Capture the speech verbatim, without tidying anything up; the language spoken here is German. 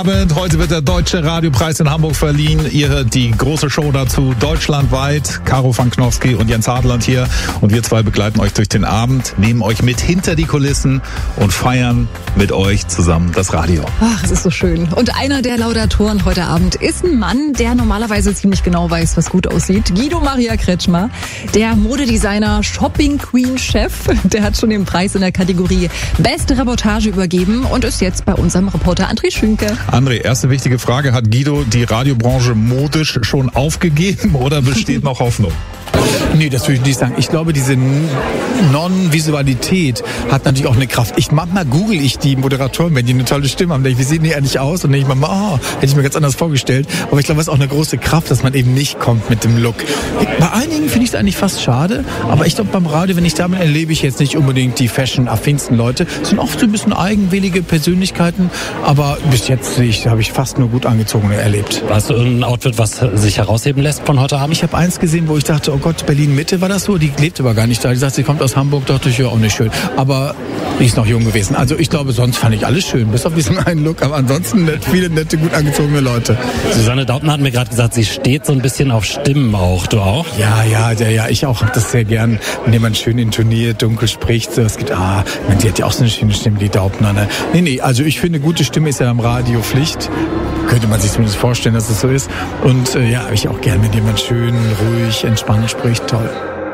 Heute wird der Deutsche Radiopreis in Hamburg verliehen. Ihr hört die große Show dazu deutschlandweit. Caro van Knofsky und Jens Hartland hier. Und wir zwei begleiten euch durch den Abend, nehmen euch mit hinter die Kulissen und feiern mit euch zusammen das Radio. Ach, es ist so schön. Und einer der Laudatoren heute Abend ist ein Mann, der normalerweise ziemlich genau weiß, was gut aussieht. Guido Maria Kretschmer, der Modedesigner, Shopping Queen Chef. Der hat schon den Preis in der Kategorie Beste Reportage übergeben und ist jetzt bei unserem Reporter André Schünke. André, erste wichtige Frage. Hat Guido die Radiobranche modisch schon aufgegeben oder besteht noch Hoffnung? Nee, das würde ich nicht sagen. Ich glaube, diese Non-Visualität hat natürlich auch eine Kraft. Ich, manchmal google ich die Moderatoren, wenn die eine tolle Stimme haben. Wie sehen die eigentlich aus? Und denke ich mir, oh, hätte ich mir ganz anders vorgestellt. Aber ich glaube, es ist auch eine große Kraft, dass man eben nicht kommt mit dem Look. Bei einigen finde ich es eigentlich fast schade. Aber ich glaube, beim Radio, wenn ich damit erlebe ich jetzt nicht unbedingt die fashion-affinsten Leute. Es sind oft so ein bisschen eigenwillige Persönlichkeiten. Aber bis jetzt ich, habe ich fast nur gut angezogene erlebt. Hast du irgendein Outfit, was sich herausheben lässt von heute Abend? Ich habe eins gesehen, wo ich dachte, oh Gott, Berlin-Mitte war das so? Die lebt aber gar nicht da. Die sagt, sie kommt aus Hamburg, dachte ich, ja, auch nicht schön. Aber die ist noch jung gewesen. Also ich glaube, sonst fand ich alles schön, bis auf diesen einen Look. Aber ansonsten nett, viele nette, gut angezogene Leute. Susanne Daubner hat mir gerade gesagt, sie steht so ein bisschen auf Stimmen auch. Du auch? Ja, ja, ja, ja. Ich auch habe das sehr gern, wenn jemand schön intoniert, dunkel spricht. So, es gibt, ah, man, die hat ja auch so eine schöne Stimme, die Daubner. Ne? Nee, nee, also ich finde, gute Stimme ist ja am Radio Pflicht. Könnte man sich zumindest vorstellen, dass es so ist. Und äh, ja, habe ich auch gern, wenn jemand schön, ruhig, entspannt spricht. Toll.